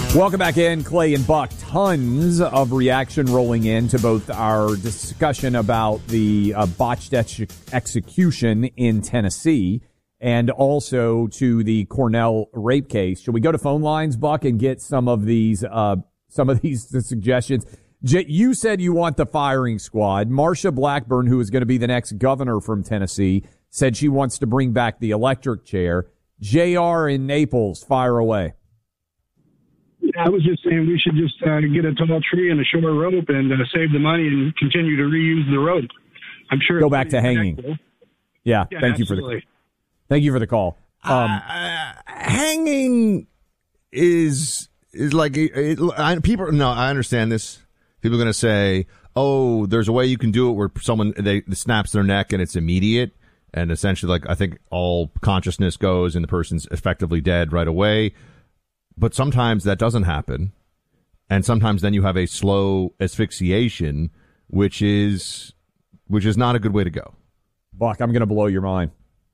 Welcome back in, Clay and Buck. Tons of reaction rolling in to both our discussion about the botched execution in Tennessee and also to the Cornell rape case. Should we go to phone lines, Buck, and get some of these suggestions? You said you want the firing squad. Marsha Blackburn, who is going to be the next governor from Tennessee, said she wants to bring back the electric chair. JR in Naples, fire away. I was just saying we should just get a tall tree and a short rope and save the money and continue to reuse the rope. I'm sure. Go back to hanging. Yeah, thank absolutely. you for the call. Hanging is like people. No, I understand this. People are going to say, "Oh, there's a way you can do it where someone they snaps their neck and it's immediate." And essentially, like, I think all consciousness goes and the person's effectively dead right away. But sometimes that doesn't happen. And sometimes then you have a slow asphyxiation, which is not a good way to go. Buck, I'm going to blow your mind.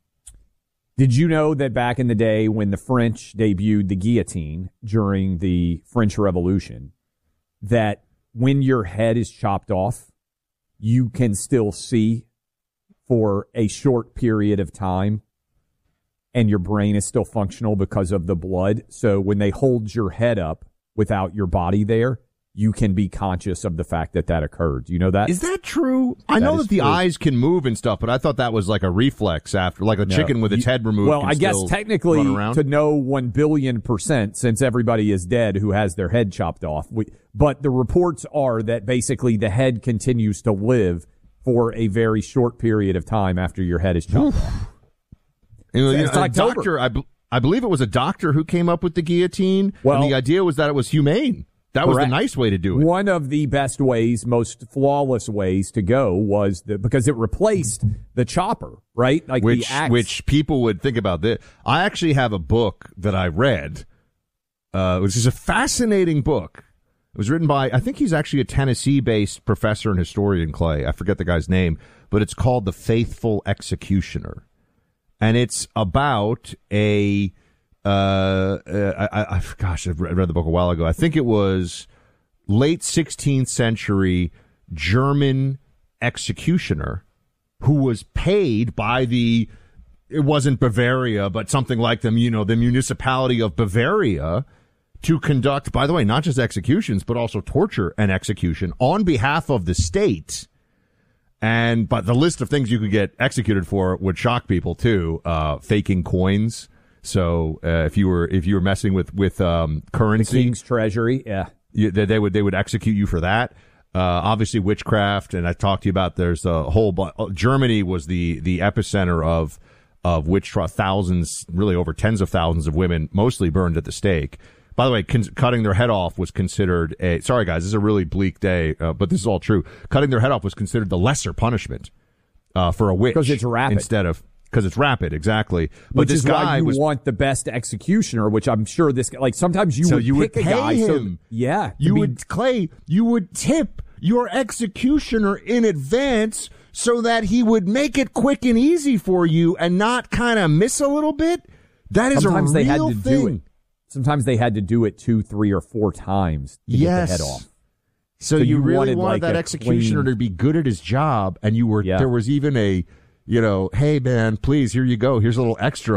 Did you know that back in the day when the French debuted the guillotine during the French Revolution, that when your head is chopped off, you can still see for a short period of time and your brain is still functional because of the blood? So when they hold your head up without your body there, you can be conscious of the fact that occurred. Do you know that? Is that true? I know that the eyes can move and stuff, but I thought that was like a reflex after, like a chicken with its head removed. Well, I guess technically to know 1 billion%, since everybody is dead who has their head chopped off. But the reports are that basically the head continues to live for a very short period of time after your head is chopped off. A doctor, I believe it was a doctor who came up with the guillotine, and the idea was that it was humane. That was the nice way to do it. One of the best ways, most flawless ways to go was because it replaced the chopper, right? Like the axe. Which people would think about this. I actually have a book that I read, which is a fascinating book. It was written by, I think he's actually a Tennessee-based professor and historian, Clay. I forget the guy's name, but it's called The Faithful Executioner. And it's about I read the book a while ago. I think it was late 16th century German executioner who was paid by it wasn't Bavaria, but something like the municipality of Bavaria to conduct, by the way, not just executions, but also torture and execution on behalf of the state. But the list of things you could get executed for would shock people too. Faking coins. So if you were messing with currency, the King's Treasury, they would execute you for that. Obviously witchcraft, and I talked to you about. There's a whole. Germany was the epicenter of witch trials. Thousands, really over tens of thousands of women, mostly burned at the stake. By the way, cutting their head off was considered sorry guys, this is a really bleak day, but this is all true. Cutting their head off was considered the lesser punishment for a witch. Because it's rapid. Because it's rapid, exactly. But which this is guy why you want the best executioner, which I'm sure this guy, like sometimes you would pick a guy. Him. You would tip your executioner in advance so that he would make it quick and easy for you and not kind of miss a little bit. That is sometimes a they had real to thing. do it. Sometimes they had to do it 2, 3, or 4 times to get the head off. So you really wanted like that executioner to be good at his job, and there was even a, hey man, please, here you go. Here's a little extra